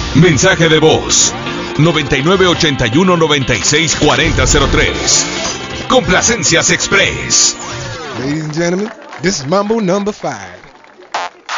Mensaje de voz 9981964003. Complacencias Express. Ladies and gentlemen, this is Mambo number 5.